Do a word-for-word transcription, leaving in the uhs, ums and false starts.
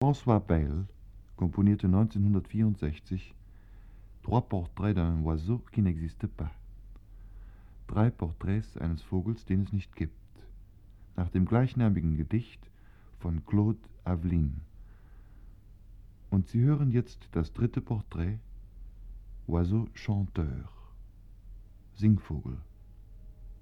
François Bayle komponierte neunzehnhundertvierundsechzig Trois Portraits d'un oiseau qui n'existe pas. Drei Porträts eines Vogels, den es nicht gibt, nach dem gleichnamigen Gedicht von Claude Avelin. Und Sie hören jetzt das dritte Porträt, Oiseau chanteur, Singvogel.